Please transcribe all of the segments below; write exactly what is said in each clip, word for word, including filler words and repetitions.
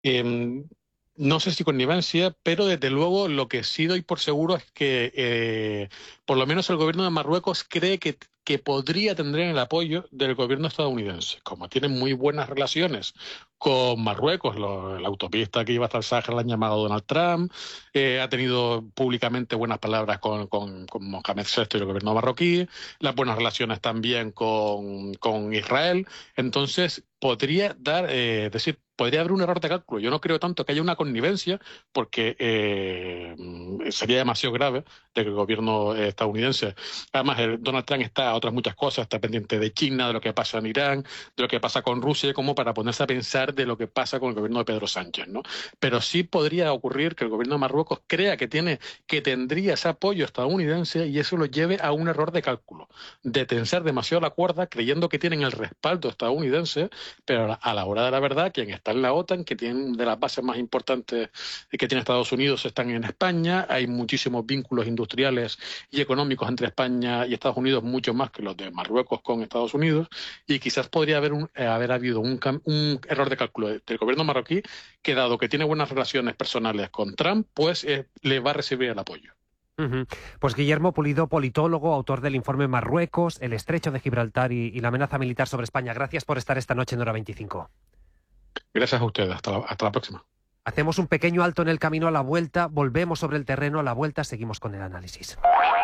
Eh, no sé si connivencia, pero desde luego lo que sí doy por seguro es que eh, por lo menos el gobierno de Marruecos cree que, que podría tener el apoyo del gobierno estadounidense. Como tienen muy buenas relaciones con Marruecos, lo- la autopista que iba hasta el Sáhara la han llamado Donald Trump, eh, ha tenido públicamente buenas palabras con, con, con Mohamed sexto y el gobierno marroquí, las buenas relaciones también con, con Israel. Entonces, podría dar, eh, es decir, podría haber un error de cálculo. Yo no creo tanto que haya una connivencia, porque eh, sería demasiado grave de que el gobierno eh, estadounidense. Además, el Donald Trump está a otras muchas cosas, está pendiente de China, de lo que pasa en Irán, de lo que pasa con Rusia, como para ponerse a pensar de lo que pasa con el gobierno de Pedro Sánchez, ¿no? Pero sí podría ocurrir que el gobierno de Marruecos crea que tiene, que tendría ese apoyo estadounidense y eso lo lleve a un error de cálculo, de tensar demasiado la cuerda, creyendo que tienen el respaldo estadounidense, pero a la hora de la verdad, quien está en la OTAN, que tiene de las bases más importantes que tiene Estados Unidos, están en España. Hay muchísimos vínculos industriales y económicos entre España y Estados Unidos, mucho más que los de Marruecos con Estados Unidos, y quizás podría haber, un, eh, haber habido un, un error de cálculo del gobierno marroquí, que dado que tiene buenas relaciones personales con Trump, pues eh, le va a recibir el apoyo. Uh-huh. Pues Guillermo Pulido, politólogo, autor del informe Marruecos, el Estrecho de Gibraltar y, y la amenaza militar sobre España. Gracias por estar esta noche en Hora veinticinco. Gracias a ustedes. Hasta la, hasta la próxima. Hacemos un pequeño alto en el camino a la vuelta, volvemos sobre el terreno, a la vuelta seguimos con el análisis.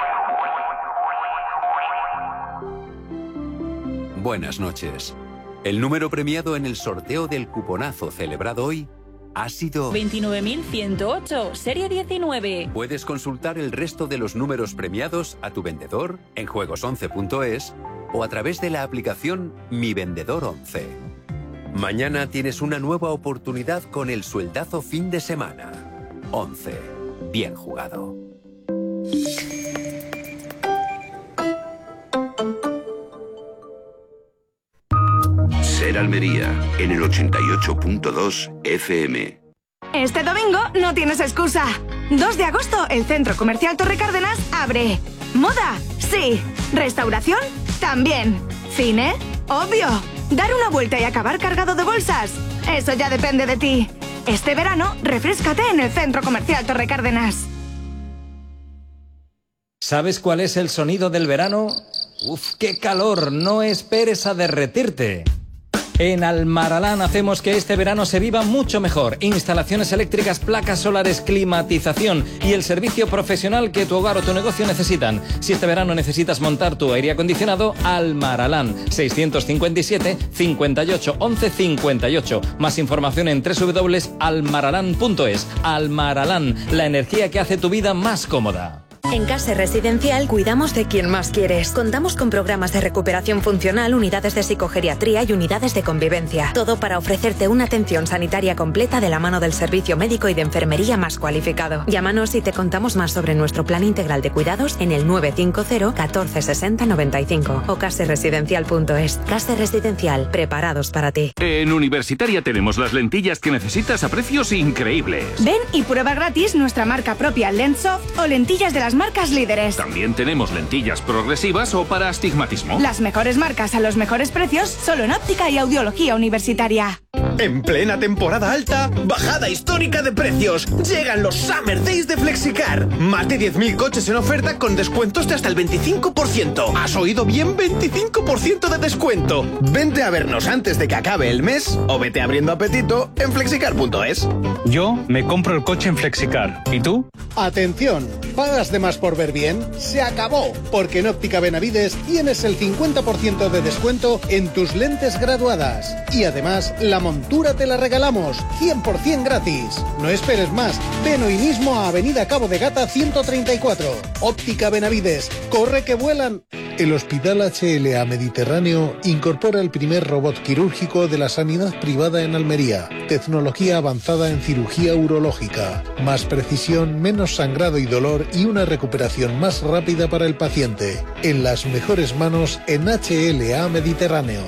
Buenas noches. El número premiado en el sorteo del cuponazo celebrado hoy ha sido veintinueve mil ciento ocho, serie diecinueve. Puedes consultar el resto de los números premiados a tu vendedor en juegos once punto es o a través de la aplicación Mi Vendedor once. Mañana tienes una nueva oportunidad con el sueldazo fin de semana. once. Bien jugado. Ser Almería, en el ochenta y ocho punto dos F M. Este domingo no tienes excusa. dos de agosto, el Centro Comercial Torre Cárdenas abre. ¿Moda? Sí. ¿Restauración? También. ¿Cine? Obvio. ¿Dar una vuelta y acabar cargado de bolsas? Eso ya depende de ti. Este verano, refréscate en el Centro Comercial Torre Cárdenas. ¿Sabes cuál es el sonido del verano? ¡Uf, qué calor! No esperes a derretirte. En Almaralán hacemos que este verano se viva mucho mejor. Instalaciones eléctricas, placas solares, climatización y el servicio profesional que tu hogar o tu negocio necesitan. Si este verano necesitas montar tu aire acondicionado, Almaralán. seiscientos cincuenta y siete, cincuenta y ocho, once, cincuenta y ocho. Más información en doble u doble u doble u punto almaralán punto es. Almaralán, la energía que hace tu vida más cómoda. En Case Residencial cuidamos de quien más quieres. Contamos con programas de recuperación funcional, unidades de psicogeriatría y unidades de convivencia. Todo para ofrecerte una atención sanitaria completa de la mano del servicio médico y de enfermería más cualificado. Llámanos y te contamos más sobre nuestro plan integral de cuidados en el nueve cinco cero, catorce sesenta, noventa y cinco o case residencial punto es. Case Residencial, preparados para ti. En Universitaria tenemos las lentillas que necesitas a precios increíbles. Ven y prueba gratis nuestra marca propia Lenssoft o lentillas de las marcas líderes. También tenemos lentillas progresivas o para astigmatismo. Las mejores marcas a los mejores precios, solo en óptica y audiología universitaria. En plena temporada alta, bajada histórica de precios. Llegan los Summer Days de Flexicar. Más de diez mil coches en oferta con descuentos de hasta el veinticinco por ciento. ¿Has oído bien? veinticinco por ciento de descuento. Vente a vernos antes de que acabe el mes o vete abriendo apetito en flexicar punto es. Yo me compro el coche en Flexicar. ¿Y tú? Atención, ¿pagas de más por ver bien? Se acabó, porque en Óptica Benavides tienes el cincuenta por ciento de descuento en tus lentes graduadas. Y además, la montura te la regalamos, cien por ciento gratis. No esperes más, ven hoy mismo a Avenida Cabo de Gata ciento treinta y cuatro. Óptica Benavides, corre que vuelan. El Hospital H L A Mediterráneo incorpora el primer robot quirúrgico de la sanidad privada en Almería. Tecnología avanzada en cirugía urológica. Más precisión, menos sangrado y dolor y una recuperación más rápida para el paciente. En las mejores manos en H L A Mediterráneo.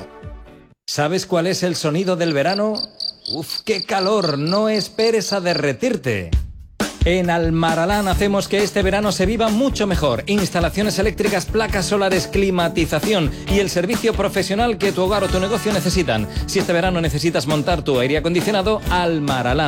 ¿Sabes cuál es el sonido del verano? ¡Uf, qué calor! No esperes a derretirte. En Almaralán hacemos que este verano se viva mucho mejor. Instalaciones eléctricas, placas solares, climatización y el servicio profesional que tu hogar o tu negocio necesitan. Si este verano necesitas montar tu aire acondicionado, Almaralán.